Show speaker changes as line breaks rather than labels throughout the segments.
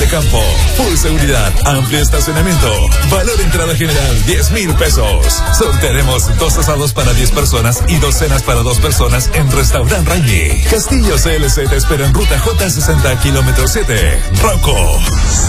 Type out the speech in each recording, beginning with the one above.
campo, full seguridad, amplio estacionamiento, valor entrada general 10,000 pesos. Sortearemos 2 asados para 10 personas y 2 cenas para 2 personas en Restaurant Raimi. Castillo CLC te espera en ruta J60 kilómetro 7. Rocco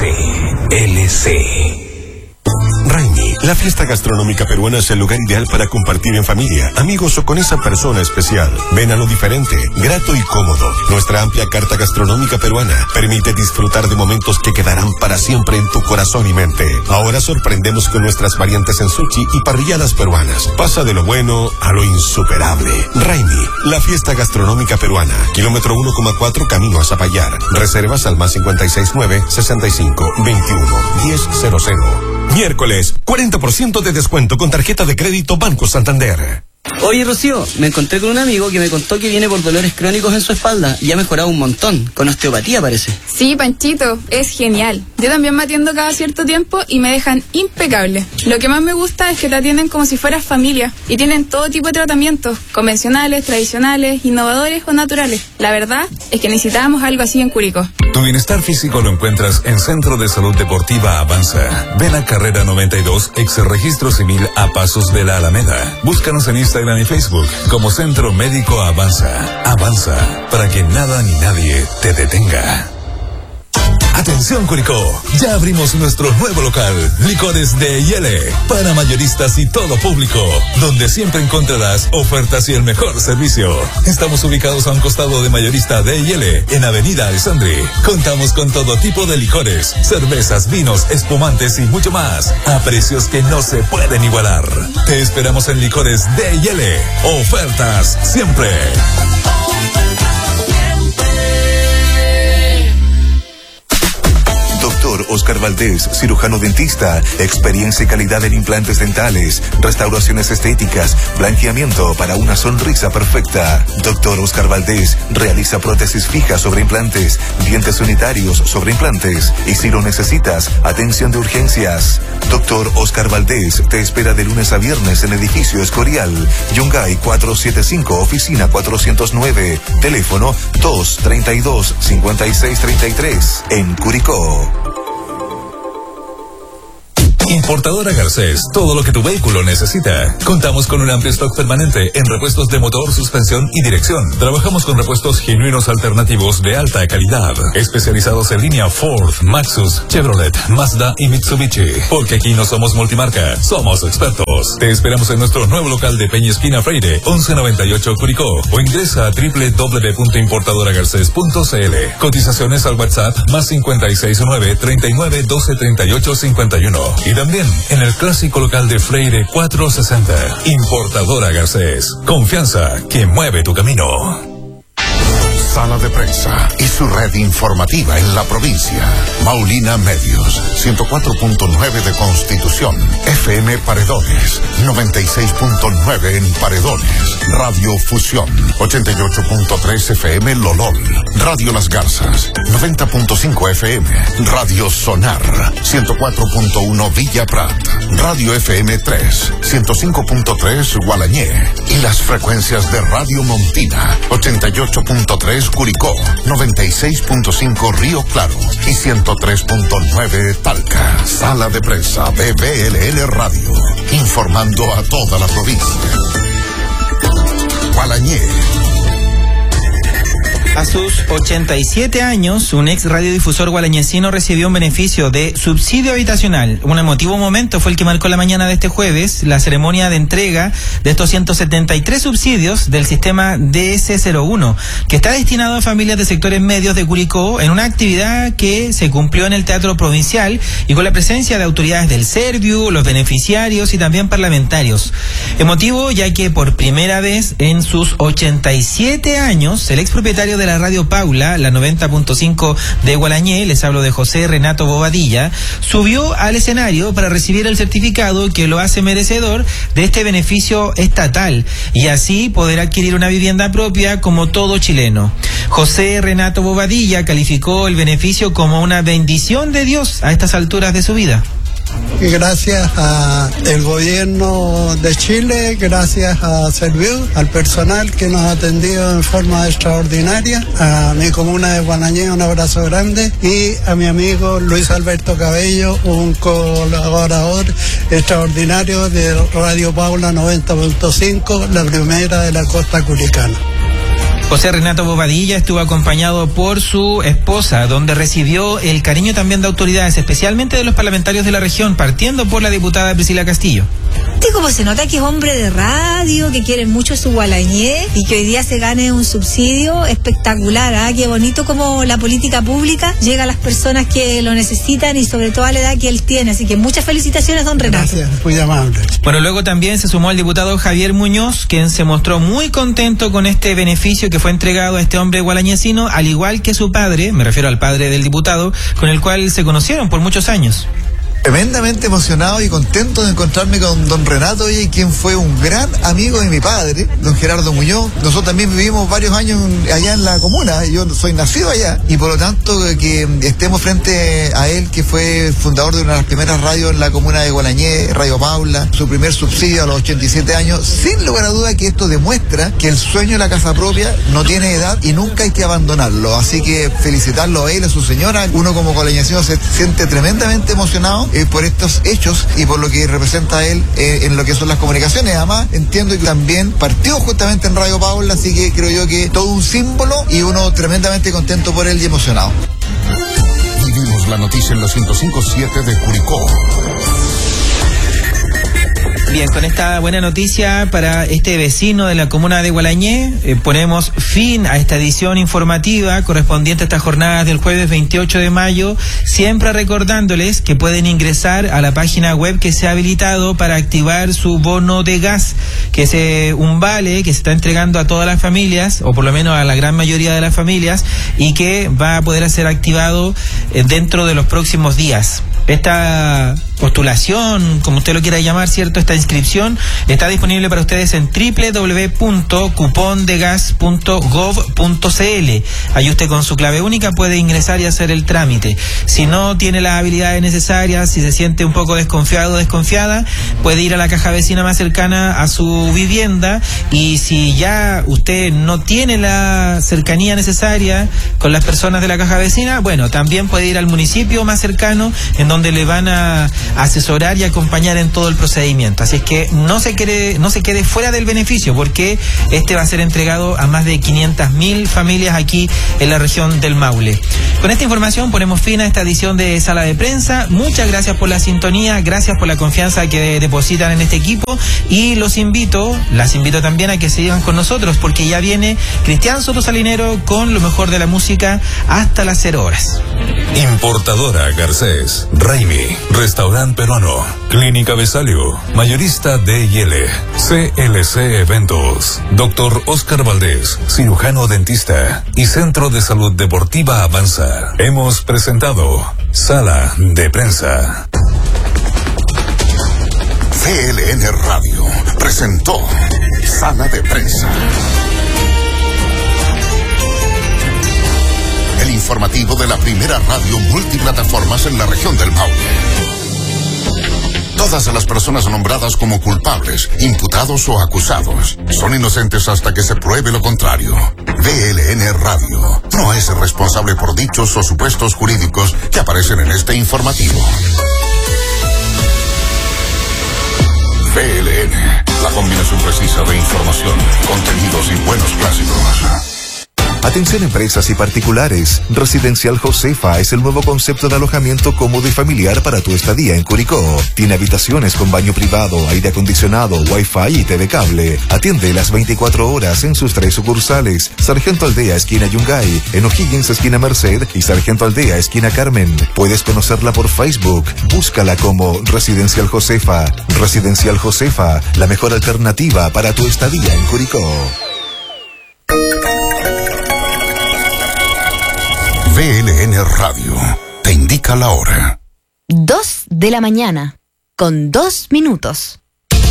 CLC.
Raimi, la fiesta gastronómica peruana es el lugar ideal para compartir en familia, amigos o con esa persona especial. Ven a lo diferente, grato y cómodo. Nuestra amplia carta gastronómica peruana permite disfrutar de momentos que quedarán para siempre en tu corazón y mente. Ahora sorprendemos con nuestras variantes en sushi y parrilladas peruanas. Pasa de lo bueno a lo insuperable. Raimi, la fiesta gastronómica peruana. Kilómetro 1,4 camino a Zapallar. Reservas al +569 65 21 1000. Miércoles, 40% de descuento con tarjeta de crédito Banco Santander.
Oye, Rocío, me encontré con un amigo que me contó que viene por dolores crónicos en su espalda y ha mejorado un montón, con osteopatía parece.
Sí, Panchito, es genial. Yo también me atiendo cada cierto tiempo y me dejan impecable. Lo que más me gusta es que te atienden como si fueras familia y tienen todo tipo de tratamientos, convencionales, tradicionales, innovadores o naturales. La verdad es que necesitábamos algo así en Curicó.
Tu bienestar físico lo encuentras en Centro de Salud Deportiva Avanza. Ven a Carrera 92, ex registro civil a pasos de la Alameda. Búscanos en Instagram y Facebook como Centro Médico Avanza. Avanza, para que nada ni nadie te detenga. Atención Curicó, ya abrimos nuestro nuevo local, Licores de Yele, para mayoristas y todo público, donde siempre encontrarás ofertas y el mejor servicio. Estamos ubicados a un costado de Mayorista de Yele, en Avenida Alessandri. Contamos con todo tipo de licores, cervezas, vinos, espumantes y mucho más, a precios que no se pueden igualar. Te esperamos en Licores de Yele, ofertas siempre.
Doctor Oscar Valdés, cirujano dentista, experiencia y calidad en implantes dentales, restauraciones estéticas, blanqueamiento para una sonrisa perfecta. Doctor Oscar Valdés realiza prótesis fijas sobre implantes, dientes unitarios sobre implantes y si lo necesitas, atención de urgencias. Doctor Oscar Valdés te espera de lunes a viernes en edificio Escorial, Yungay 475, oficina 409, teléfono 232-5633, en Curicó.
Importadora Garcés, todo lo que tu vehículo necesita. Contamos con un amplio stock permanente en repuestos de motor, suspensión y dirección. Trabajamos con repuestos genuinos alternativos de alta calidad, especializados en línea Ford, Maxus, Chevrolet, Mazda y Mitsubishi. Porque aquí no somos multimarca, somos expertos. Te esperamos en nuestro nuevo local de Peña Esquina Freire, 1198 Curicó, o ingresa a www.importadoragarces.cl. Cotizaciones al WhatsApp +569 39 12 38 51. Y también en el clásico local de Freire 460. Importadora Garcés. Confianza que mueve tu camino.
Sala de Prensa y su red informativa en la provincia. Maulina Medios, 104.9 de Constitución, FM Paredones, 96.9 en Paredones, Radio Fusión, 88.3 FM Lolol, Radio Las Garzas, 90.5 FM, Radio Sonar, 104.1 Villa Prat, Radio FM 3, 105.3 Gualañé y las frecuencias de Radio Montina, 88.3 Curicó, 96.5 Río Claro y 103.9 Talca. Sala de Prensa BBLL Radio, informando a toda la provincia. Gualañé.
A sus 87 años, un ex radiodifusor gualañecino recibió un beneficio de subsidio habitacional. Un emotivo momento fue el que marcó la mañana de este jueves, la ceremonia de entrega de estos 173 subsidios del sistema DS01, que está destinado a familias de sectores medios de Curicó, en una actividad que se cumplió en el Teatro Provincial y con la presencia de autoridades del Serviu, los beneficiarios y también parlamentarios. Emotivo ya que por primera vez en sus 87 años, el ex propietario de la Radio Paula, la 90.5 de Gualañé, les hablo de José Renato Bobadilla, subió al escenario para recibir el certificado que lo hace merecedor de este beneficio estatal y así poder adquirir una vivienda propia como todo chileno. José Renato Bobadilla calificó el beneficio como una bendición de Dios a estas alturas de su vida.
gracias al gobierno de Chile, gracias a Serviu, al personal que nos ha atendido en forma extraordinaria, a mi comuna de Gualañé, un abrazo grande, y a mi amigo Luis Alberto Cabello, un colaborador extraordinario de Radio Paula 90.5, la primera de la costa curicana.
José Renato Bobadilla estuvo acompañado por su esposa, donde recibió el cariño también de autoridades, especialmente de los parlamentarios de la región, partiendo por la diputada Priscila Castillo.
Como se nota que es hombre de radio, que quiere mucho su Gualañé y que hoy día se gane un subsidio espectacular, ¿ah? Qué bonito como la política pública llega a las personas que lo necesitan y sobre todo a la edad que él tiene. Así que muchas felicitaciones, don Renato.
Gracias, muy amable.
Bueno, luego también se sumó el diputado Javier Muñoz, quien se mostró muy contento con este beneficio que fue entregado a este hombre gualañesino, al igual que su padre, me refiero al padre del diputado, con el cual se conocieron por muchos años.
Tremendamente emocionado y contento de encontrarme con don Renato, quien fue un gran amigo de mi padre, don Gerardo Muñoz. Nosotros también vivimos varios años allá en la comuna, yo soy nacido allá, y por lo tanto que estemos frente a él, que fue fundador de una de las primeras radios en la comuna de Gualañé, Radio Paula, su primer subsidio a los 87 años, sin lugar a duda que esto demuestra que el sueño de la casa propia no tiene edad y nunca hay que abandonarlo. Así que felicitarlo a él, a su señora. Uno como gualañesino se siente tremendamente emocionado por estos hechos y por lo que representa él en lo que son las comunicaciones. Además, entiendo que también partió justamente en Radio Paula, así que creo yo que todo un símbolo y uno tremendamente contento por él y emocionado.
Vivimos la noticia en la 105.7 de Curicó.
Bien, con esta buena noticia para este vecino de la comuna de Gualañé, ponemos fin a esta edición informativa correspondiente a estas jornadas del jueves 28 de mayo, siempre recordándoles que pueden ingresar a la página web que se ha habilitado para activar su bono de gas, que es un vale que se está entregando a todas las familias, o por lo menos a la gran mayoría de las familias, y que va a poder ser activado dentro de los próximos días. Esta postulación, como usted lo quiera llamar, ¿cierto? Esta inscripción está disponible para ustedes en www.cupondegas.gov.cl. Ahí usted con su clave única puede ingresar y hacer el trámite. Si no tiene las habilidades necesarias, si se siente un poco desconfiado o desconfiada, puede ir a la caja vecina más cercana a su vivienda, y si ya usted no tiene la cercanía necesaria con las personas de la caja vecina, bueno, también puede ir al municipio más cercano, en donde le van a asesorar y acompañar en todo el procedimiento. Así es que no se quede fuera del beneficio, porque este va a ser entregado a más de 500.000 familias aquí en la región del Maule. Con esta información ponemos fin a esta edición de Sala de Prensa. Muchas gracias por la sintonía, gracias por la confianza que depositan en este equipo, y las invito también a que sigan con nosotros, porque ya viene Cristian Soto Salinero con lo mejor de la música hasta las 0 horas.
Importadora Garcés, Raimi, Restaurante Peruano, Clínica Besalio, Mayorista D&L, CLC Eventos, Dr. Oscar Valdés, cirujano dentista, y Centro de Salud Deportiva Avanza. Hemos presentado Sala de Prensa.
CLN Radio presentó Sala de Prensa. El informativo de la primera radio multiplataformas en la región del Maule. Todas las personas nombradas como culpables, imputados o acusados son inocentes hasta que se pruebe lo contrario. VLN Radio no es responsable por dichos o supuestos jurídicos que aparecen en este informativo. VLN, la combinación precisa de información, contenidos y buenos clásicos.
Atención empresas y particulares. Residencial Josefa es el nuevo concepto de alojamiento cómodo y familiar para tu estadía en Curicó. Tiene habitaciones con baño privado, aire acondicionado, wifi y TV cable. Atiende las 24 horas en sus 3 sucursales: Sargento Aldea, esquina Yungay, en O'Higgins, esquina Merced, y Sargento Aldea, esquina Carmen. Puedes conocerla por Facebook. Búscala como Residencial Josefa. Residencial Josefa, la mejor alternativa para tu estadía en Curicó.
VLN Radio te indica la hora.
2 de la mañana, con 2 minutos.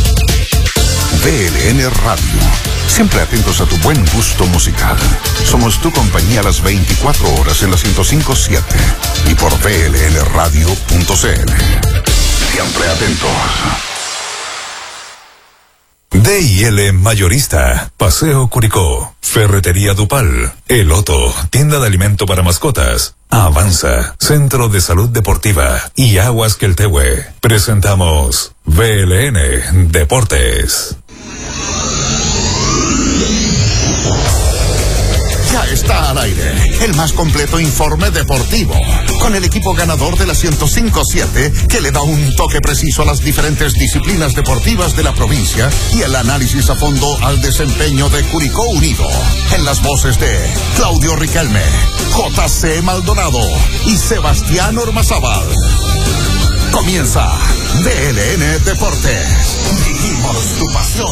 VLN Radio, siempre atentos a tu buen gusto musical. Somos tu compañía a las 24 horas en la 105.7 y por vlnradio.cl. siempre atentos.
D&L Mayorista, Paseo Curicó, Ferretería Dupal, El Otto, tienda de alimento para mascotas, Avanza, Centro de Salud Deportiva y Aguas Queltehue. Presentamos VLN Deportes.
Ya está al aire el más completo informe deportivo, con el equipo ganador de la 105.7 que le da un toque preciso a las diferentes disciplinas deportivas de la provincia y el análisis a fondo al desempeño de Curicó Unido. En las voces de Claudio Riquelme, JC Maldonado y Sebastián Ormazábal. Comienza DLN Deportes. Vivimos tu pasión.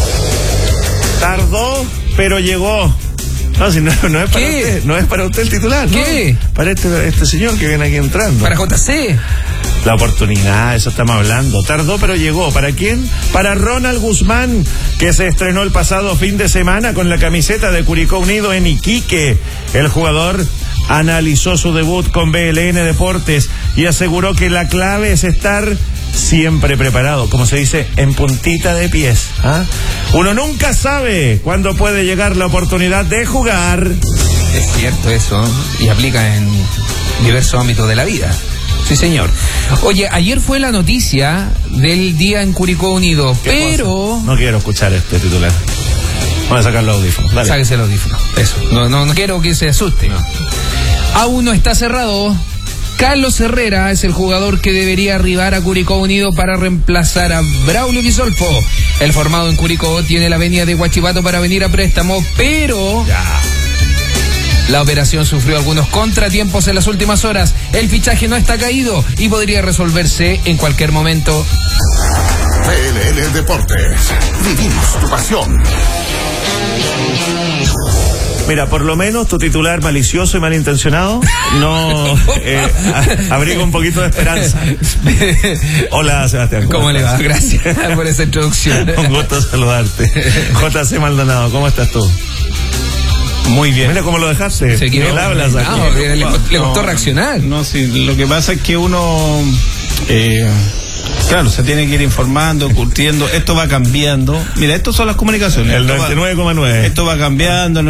Tardó, pero llegó. No, si no es para usted, no es para usted el titular, ¿no?
¿Qué?
Para este señor que viene aquí entrando.
Para JC.
La oportunidad, eso estamos hablando. Tardó, pero llegó. ¿Para quién? Para Ronald Guzmán, que se estrenó el pasado fin de semana con la camiseta de Curicó Unido en Iquique. El jugador analizó su debut con VLN Deportes y aseguró que la clave es estar siempre preparado, como se dice, en puntita de pies. ¿Ah? Uno nunca sabe cuándo puede llegar la oportunidad de jugar.
Es cierto eso, y aplica en diversos ámbitos de la vida. Sí, señor. Oye, ayer fue la noticia del día en Curicó Unido, pero...
cosa? No quiero escuchar este titular. Voy a sacar los audífonos. Dale.
Sáquese el audífono. Eso. No quiero que se asuste. No. Aún no está cerrado. Carlos Herrera es el jugador que debería arribar a Curicó Unido para reemplazar a Braulio Visolfo. El formado en Curicó tiene la venia de Huachipato para venir a préstamo, pero la operación sufrió algunos contratiempos en las últimas horas. El fichaje no está caído y podría resolverse en cualquier momento.
VLN Deportes. Vivimos tu pasión.
Mira, por lo menos tu titular malicioso y malintencionado no abriga un poquito de esperanza. Hola, Sebastián.
¿Cómo le va? Gracias por esa introducción.
Un gusto saludarte. JC Maldonado, ¿cómo estás tú?
Muy bien.
Mira cómo lo dejaste.
Se
¿Qué hablas aquí?
Le costó reaccionar.
No, sí, lo que pasa es que uno... claro, se tiene que ir informando, curtiendo. Esto va cambiando. Mira, esto son las comunicaciones.
El 99,9.
Esto va cambiando, el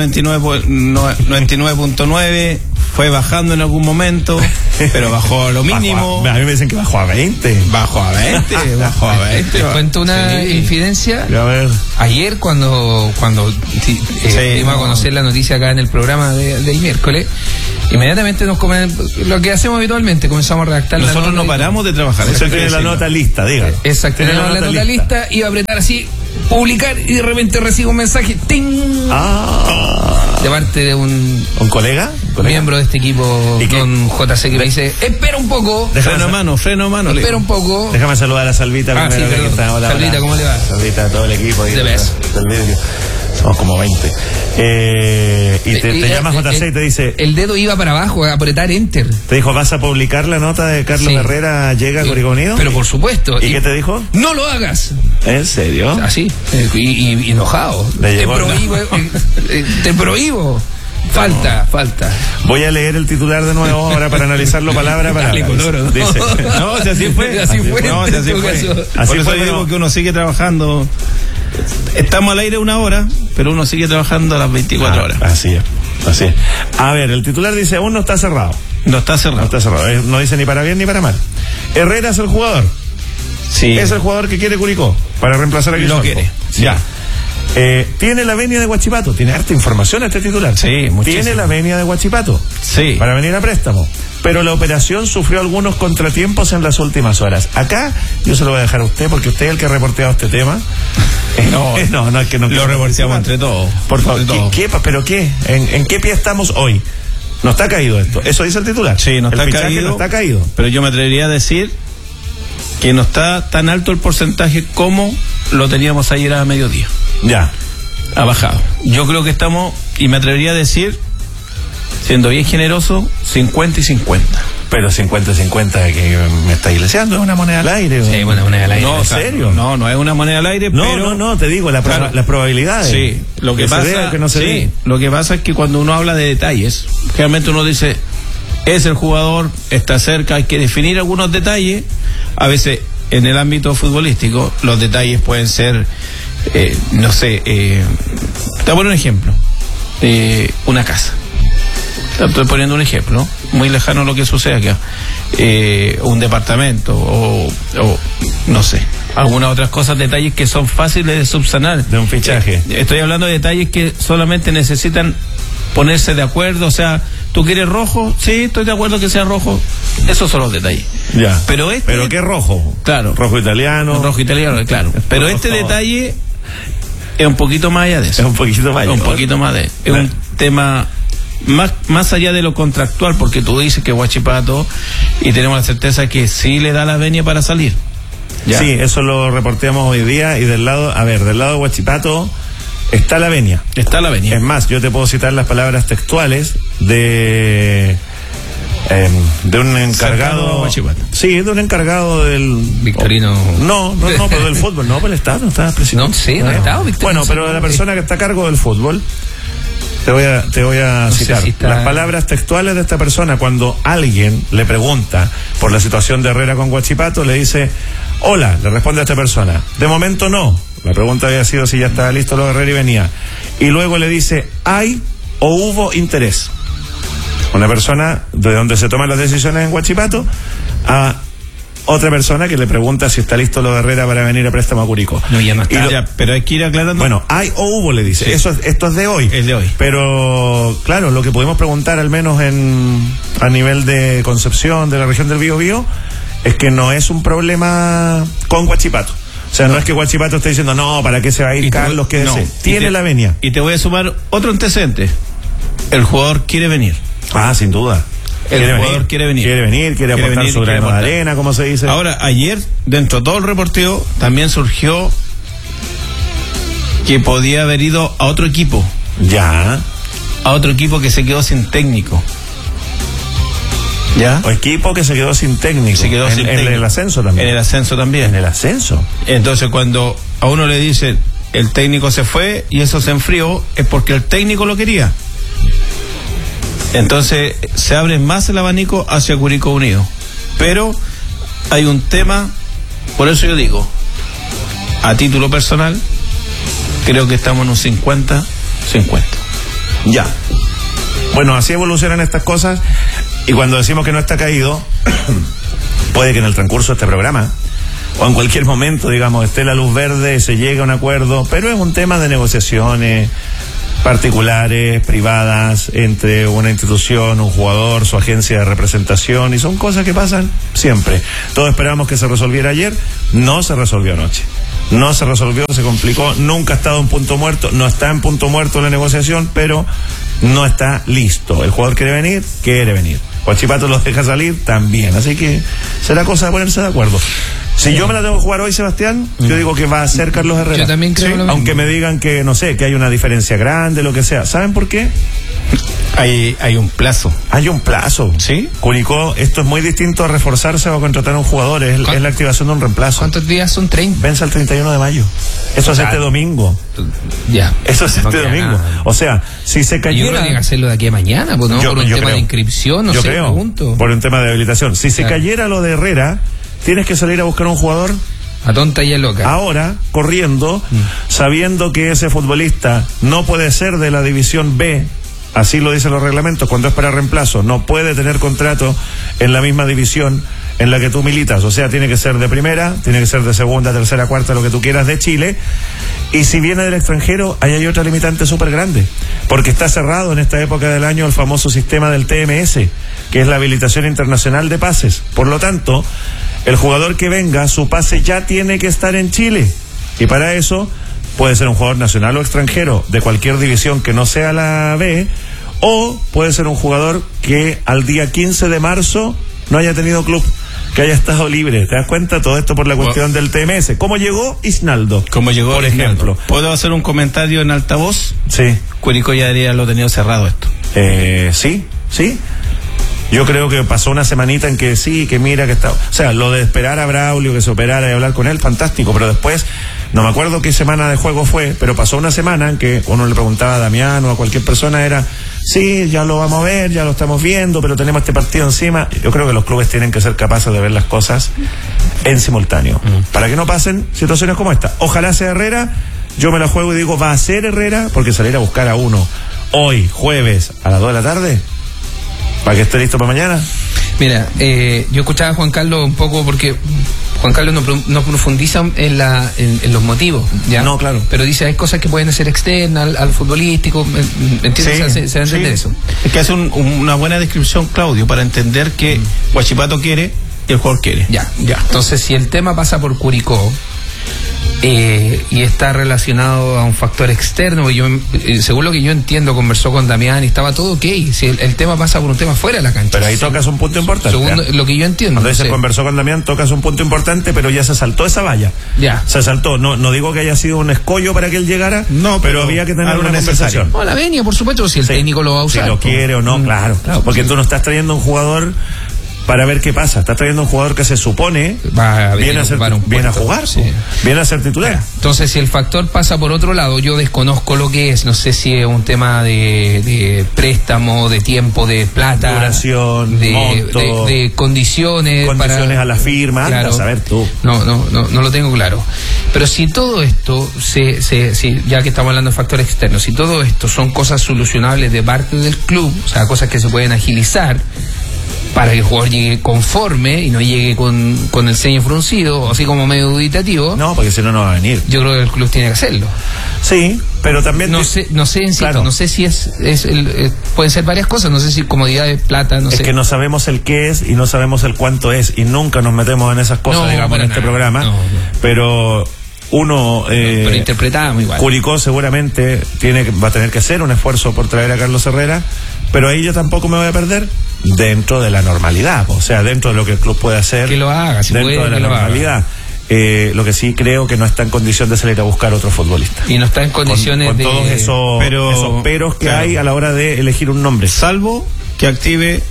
99.9 fue bajando en algún momento, pero bajó a lo mínimo.
A mí me dicen que bajó a 20.
Bajó a 20.
Te cuento una infidencia.
A ver.
Ayer cuando dimos a conocer la noticia acá en el programa del miércoles, inmediatamente nos lo que hacemos habitualmente, comenzamos a redactar.
Nosotros no paramos de trabajar.
Usted tiene la nota lista, diga.
Exacto, tenemos la nota lista, iba a apretar así, publicar, y de repente recibo un mensaje, ¡ting! De parte de un
colega,
miembro de este equipo, don JC, que me dice, espera un poco.
Freno a mano.
Espera un poco.
Déjame saludar a Salvita.
Sí, perdón. Salvita, ¿cómo le va?
Salvita, todo el equipo. Somos como 20. Y te llama JC y te dice...
El dedo iba para abajo, a apretar Enter.
Te dijo, ¿vas a publicar la nota de Carlos Herrera llega a Curicó Unido?
Pero por supuesto.
¿Y qué te dijo?
¡No lo hagas!
¿En serio?
Así, y enojado. Te prohíbo. Falta.
Voy a leer el titular de nuevo ahora para analizarlo palabra a palabra. Dice,
no, si así fue.
Así fue.
Por eso digo que uno sigue trabajando. Estamos al aire una hora, pero uno sigue trabajando a las 24 horas.
Así es. A ver, el titular dice, aún no está cerrado.
No está cerrado.
No dice ni para bien ni para mal. Herrera es el jugador.
Sí.
Es el jugador que quiere Curicó para reemplazar a Guillermo.
Lo quiere.
Sí. Ya. Tiene la venia de Huachipato. Tiene harta información este titular.
Sí, muchísimo.
Tiene la venia de Huachipato.
Sí.
Para venir a préstamo. Pero la operación sufrió algunos contratiempos en las últimas horas. Acá yo se lo voy a dejar a usted porque usted es el que ha reporteado este tema. No, es que no.
Lo reporteamos entre todos.
Por favor, ¿Pero qué? ¿En qué pie estamos hoy? No está caído esto. Eso dice el titular.
Sí, no está caído. Pero yo me atrevería a decir que no está tan alto el porcentaje como lo teníamos ayer a mediodía.
Ya.
Ha bajado. Yo creo que estamos, y me atrevería a decir, siendo bien generoso, 50 y 50.
Pero 50-50 que me está iglesiando, es una moneda al aire.
Sí, una moneda al aire.
No, ¿en serio? No es una moneda al aire, pero...
No, te digo, las probabilidades.
Sí, lo que pasa... Lo que pasa es que cuando uno habla de detalles, generalmente uno dice, es el jugador, está cerca, hay que definir algunos detalles, a veces en el ámbito futbolístico los detalles pueden ser, no sé, te voy a poner un ejemplo, una casa. Estoy poniendo un ejemplo, muy lejano a lo que sucede acá. Un departamento o no sé, algunas otras cosas, detalles que son fáciles de subsanar.
De un fichaje.
Estoy hablando de detalles que solamente necesitan ponerse de acuerdo. O sea, ¿tú quieres rojo? Sí, estoy de acuerdo que sea rojo. Esos son los detalles.
Ya.
Pero
¿qué rojo?
Claro.
Rojo italiano.
Rojo italiano, claro. Pero este detalle es un poquito más allá de eso.
Es un poquito más allá.
Un poquito más de... Es un tema... Más allá de lo contractual, porque tú dices que Huachipato, y tenemos la certeza que sí le da la venia para salir.
Ya. Sí, eso lo reporteamos hoy día, y del lado de Huachipato está la venia.
Está la venia.
Es más, yo te puedo citar las palabras textuales de un encargado. Sí, de un encargado del
Victorino.
No, pero del fútbol, no, por el Estado, no estaba presidente.
No, sí, no estaba Victorino.
Bueno, pero de la persona que está a cargo del fútbol. Te voy a citar las palabras textuales de esta persona cuando alguien le pregunta por la situación de Herrera con Huachipato. Le dice: hola, le responde a esta persona: de momento no. La pregunta había sido si ya estaba listo lo de Herrera y venía. Y luego le dice: ¿hay o hubo interés? Una persona de donde se toman las decisiones en Huachipato a otra persona que le pregunta si está listo lo de Herrera para venir a préstamo a Curicó.
No, ya no está. Pero hay que ir aclarando.
Bueno, hay o hubo, le dice. Sí. Esto es de hoy.
Es de hoy.
Pero, claro, lo que podemos preguntar, al menos a nivel de Concepción, de la región del Biobío, es que no es un problema con Huachipato. O sea, no es que Huachipato esté diciendo, no, ¿para qué se va a ir Carlos? Quédese. Tiene la venia.
Y te voy a sumar otro antecedente. El jugador quiere venir.
Ah, sin duda.
El jugador quiere venir.
Quiere aportar su grano de arena, como se dice.
Ahora, ayer, dentro de todo el reporteo, también surgió que podía haber ido a otro equipo.
Ya.
A otro equipo que se quedó sin técnico. ¿Ya?
O equipo que se quedó sin técnico.
Se quedó sin técnico.
En el ascenso también.
En el ascenso también.
En el ascenso.
Entonces, cuando a uno le dicen el técnico se fue y eso se enfrió, es porque el técnico lo quería. Entonces se abre más el abanico hacia Curicó Unido. Pero hay un tema, por eso yo digo, a título personal, creo que estamos en un 50-50.
Ya. Bueno, así evolucionan estas cosas, y cuando decimos que no está caído, puede que en el transcurso de este programa o en cualquier momento, digamos, esté la luz verde, se llegue a un acuerdo, pero es un tema de negociaciones particulares, privadas, entre una institución, un jugador, su agencia de representación, y son cosas que pasan siempre. Todos esperamos que se resolviera ayer, no se resolvió anoche. No se resolvió, se complicó, nunca ha estado en punto muerto, no está en punto muerto la negociación, pero no está listo. El jugador quiere venir. Huachipato los deja salir también, así que será cosa de ponerse de acuerdo. Si yo me la tengo que jugar hoy, Sebastián, yo digo que va a ser Carlos Herrera.
Yo también creo lo mismo.
Aunque me digan que, no sé, que hay una diferencia grande, lo que sea. ¿Saben por qué?
Hay un plazo.
Hay un plazo.
¿Sí?
Curicó, esto es muy distinto a reforzarse o a contratar a un jugador, es la activación de un reemplazo.
¿Cuántos días son? 30.
Vence el 31 de mayo. Eso es este domingo.
Ya.
Eso es este domingo. Nada. O sea, si se cayera...
Yo creo que hay que hacerlo de aquí a mañana, pues, ¿no? Por un tema de inscripción, no sé, pregunto.
Por un tema de habilitación. Si se cayera lo de Herrera, tienes que salir a buscar un jugador
a tonta y a loca.
Ahora, corriendo, sabiendo que ese futbolista no puede ser de la división B, así lo dicen los reglamentos, cuando es para reemplazo, no puede tener contrato en la misma división en la que tú militas, o sea, tiene que ser de primera, tiene que ser de segunda, tercera, cuarta, lo que tú quieras, de Chile, y si viene del extranjero, ahí hay otra limitante súper grande, porque está cerrado en esta época del año el famoso sistema del TMS, que es la habilitación internacional de pases. Por lo tanto, el jugador que venga, su pase ya tiene que estar en Chile, y para eso puede ser un jugador nacional o extranjero de cualquier división que no sea la B, o puede ser un jugador que al día 15 de marzo no haya tenido club, que haya estado libre. ¿Te das cuenta? Todo esto por la cuestión del TMS. ¿Cómo llegó Isnaldo?
¿Cómo llegó,
por ejemplo?
¿Puedo hacer un comentario en altavoz?
Sí.
Curicó ya debería haberlo tenido cerrado esto.
Sí. Yo creo que pasó una semanita en que sí, que mira que está... O sea, lo de esperar a Braulio, que se operara y hablar con él, fantástico, pero después, no me acuerdo qué semana de juego fue, pero pasó una semana en que uno le preguntaba a Damián o a cualquier persona, era, sí, ya lo vamos a ver, ya lo estamos viendo, pero tenemos este partido encima. Yo creo que los clubes tienen que ser capaces de ver las cosas en simultáneo, para que no pasen situaciones como esta. Ojalá sea Herrera, yo me la juego y digo, va a ser Herrera, porque salir a buscar a uno hoy, jueves, a las 2 de la tarde, para que esté listo para mañana.
Mira, yo escuchaba a Juan Carlos un poco porque Juan Carlos no profundiza en los motivos, ¿ya?
No, claro.
Pero dice, hay cosas que pueden ser externas al futbolístico, ¿entiendes?
Sí,
se va a entender eso.
Es que hace una buena descripción, Claudio, para entender que Huachipato quiere y el jugador quiere.
Ya. Entonces, si el tema pasa por Curicó, y está relacionado a un factor externo, según lo que yo entiendo, conversó con Damián y estaba todo ok. Si el tema pasa por un tema fuera de la cancha.
Pero ahí tocas un punto importante.
Según lo que yo entiendo.
Cuando se conversó con Damián, tocas un punto importante, pero ya se saltó esa valla.
Ya.
Se saltó. No digo que haya sido un escollo para que él llegara, no, pero había que tener una conversación.
No, la venia, por supuesto, si el técnico lo va a usar.
Si lo quiere o no, claro. Porque tú no estás trayendo un jugador para ver qué pasa. Estás trayendo un jugador que se supone viene a jugar, sí. Viene a ser titular.
Entonces, si el factor pasa por otro lado, yo desconozco lo que es. No sé si es un tema de préstamo, de tiempo, de plata,
duración, monto,
de condiciones
a la firma.
Claro,
a saber tú.
No lo tengo claro. Pero si todo esto, ya que estamos hablando de factores externos, si todo esto son cosas solucionables de parte del club, o sea, cosas que se pueden agilizar para que el jugador llegue conforme y no llegue con el ceño fruncido, así como medio duditativo.
No, porque si no va a venir.
Yo creo que el club tiene que hacerlo.
Sí, pero también...
No sé, insisto, claro. No sé si pueden ser varias cosas, no sé si comodidad de plata, no sé.
Es que no sabemos el qué es y no sabemos el cuánto es, y nunca nos metemos en esas cosas, digamos, en este programa. Pero... pero
interpretamos igual.
Curicó seguramente va a tener que hacer un esfuerzo por traer a Carlos Herrera, pero ahí yo tampoco me voy a perder dentro de la normalidad, o sea, dentro de lo que el club puede hacer.
Que lo haga, si
dentro
puede,
de la normalidad. Lo que sí creo que no está en condición de salir a buscar otro futbolista.
Y no está en condiciones
con todos esos peros que hay a la hora de elegir un nombre.
Salvo que active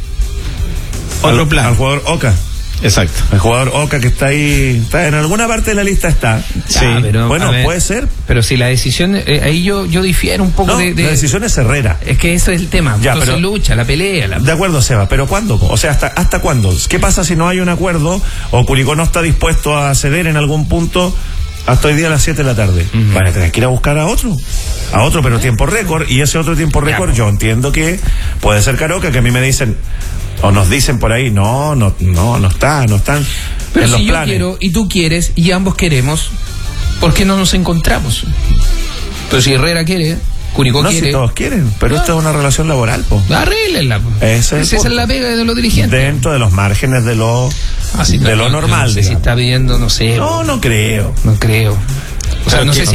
otro plan.
Al jugador Oca.
Exacto.
El jugador Oca que está ahí, en alguna parte de la lista está.
Sí, pero
bueno, puede ser.
Pero si la decisión, ahí yo difiero un poco de...
La decisión es Herrera.
Es que eso es el tema.
Ya,
entonces
pero,
lucha, la pelea.
De acuerdo, Seba, pero ¿cuándo? O sea, ¿hasta cuándo? ¿Qué pasa si no hay un acuerdo o Curicó no está dispuesto a ceder en algún punto hasta hoy día a las 7 de la tarde? Van a tener que ir a buscar a otro, pero tiempo récord, y ese otro tiempo récord yo entiendo que puede ser Caroca, que a mí me dicen... O nos dicen por ahí, no están
pero
en
si
los
yo
planes.
Quiero y tú quieres y ambos queremos, ¿por qué no nos encontramos? Pero si Herrera quiere, Curicó quiere.
Si todos quieren, pero esto es una relación laboral, po.
Arréglenla, po.
Esa
es la pega de los dirigentes.
Dentro de los márgenes de lo normal.
No sé si está pidiendo, no sé.
No creo.
No creo. O sea, no sé si